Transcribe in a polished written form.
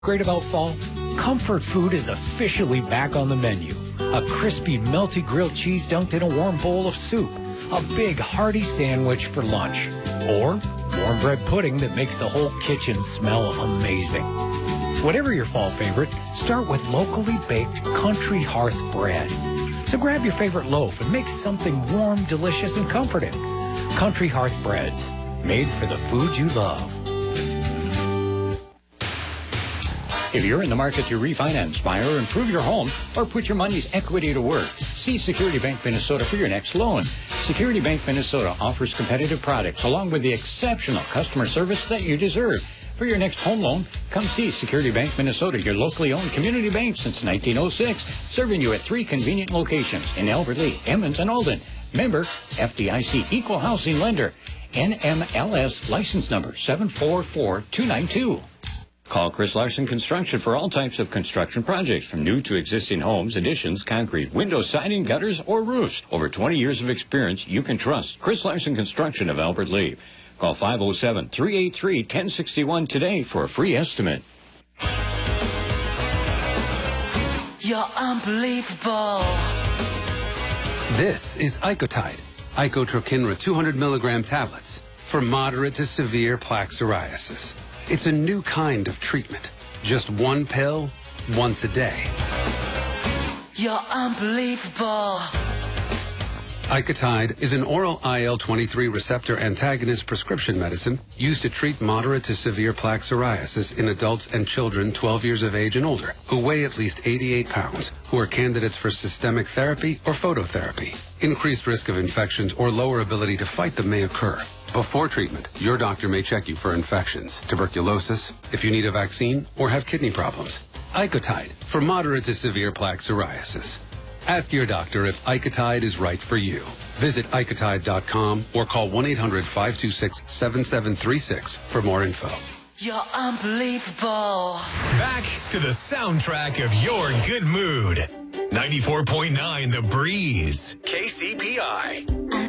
Great about fall? Comfort food is officially back on the menu. A crispy, melty grilled cheese dunked in a warm bowl of soup. A big, hearty sandwich for lunch. Or warm bread pudding that makes the whole kitchen smell amazing. Whatever your fall favorite, start with locally baked Country Hearth bread. So grab your favorite loaf and make something warm, delicious, and comforting. Country Hearth breads, made for the food you love. If you're in the market to refinance, buy or improve your home, or put your money's equity to work, see Security Bank Minnesota for your next loan. Security Bank Minnesota offers competitive products along with the exceptional customer service that you deserve. For your next home loan, come see Security Bank Minnesota, your locally owned community bank since 1906, serving you at 3 convenient locations in Albert Lea, Emmons, and Alden. Member FDIC Equal Housing Lender. NMLS license number 744292. Call Chris Larson Construction for all types of construction projects, from new to existing homes, additions, concrete, windows, siding, gutters, or roofs. Over 20 years of experience you can trust. Chris Larson Construction of Albert Lea. Call 507-383-1061 today for a free estimate. You're unbelievable. This is Icotide, Icotrokinra 200 milligram tablets for moderate to severe plaque psoriasis. It's a new kind of treatment. Just one pill, once a day. You're unbelievable. Icotide is an oral IL-23 receptor antagonist prescription medicine used to treat moderate to severe plaque psoriasis in adults and children 12 years of age and older who weigh at least 88 pounds, who are candidates for systemic therapy or phototherapy. Increased risk of infections or lower ability to fight them may occur. Before treatment, your doctor may check you for infections, tuberculosis, if you need a vaccine, or have kidney problems. Icotide for moderate to severe plaque psoriasis. Ask your doctor if Icotide is right for you. Visit Icotide.com or call 1-800-526-7736 for more info. You're unbelievable. Back to the soundtrack of your good mood. 94.9 The Breeze. KCPI.